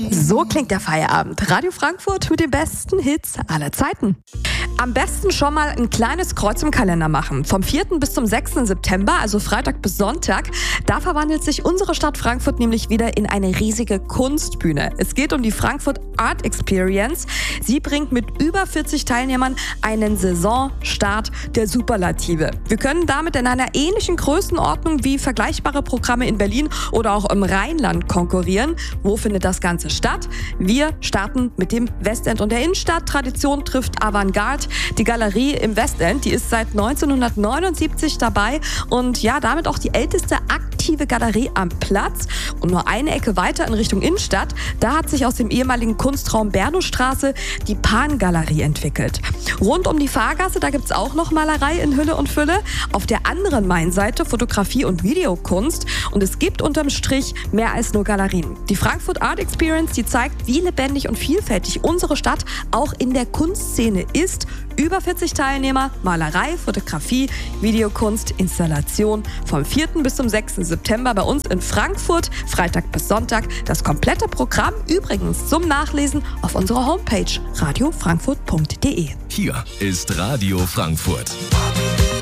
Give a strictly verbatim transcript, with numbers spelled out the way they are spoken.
So klingt der Feierabend. Radio Frankfurt mit den besten Hits aller Zeiten. Am besten schon mal ein kleines Kreuz im Kalender machen. Vom vierten bis zum sechsten September, also Freitag bis Sonntag, da verwandelt sich unsere Stadt Frankfurt nämlich wieder in eine riesige Kunstbühne. Es geht um die Frankfurt Art Experience. Sie bringt mit über vierzig Teilnehmern einen Saisonstart der Superlative. Wir können damit in einer ähnlichen Größenordnung wie vergleichbare Programme in Berlin oder auch im Rheinland konkurrieren. Wo findet das Ganze statt? Wir starten mit dem Westend und der Innenstadt. Tradition trifft Avantgarde. Die Galerie im Westend, die ist seit neunzehnhundertneunundsiebzig dabei und ja, damit auch die älteste aktive Galerie am Platz. Und nur eine Ecke weiter in Richtung Innenstadt, da hat sich aus dem ehemaligen Kunstraum Bernowstraße die Pan-Galerie entwickelt. Rund um die Fahrgasse, da gibt's auch noch Malerei in Hülle und Fülle. Auf der anderen Mainseite Fotografie und Videokunst. Und es gibt unterm Strich mehr als nur Galerien. Die Frankfurt Art Experience, die zeigt, wie lebendig und vielfältig unsere Stadt auch in der Kunstszene ist. Über vierzig Teilnehmer, Malerei, Fotografie, Videokunst, Installation. Vom vierten bis zum sechsten September bei uns in Frankfurt, Freitag bis Sonntag. Das komplette Programm übrigens zum Nachlesen auf unserer Homepage radio frankfurt punkt de. Hier ist Radio Frankfurt.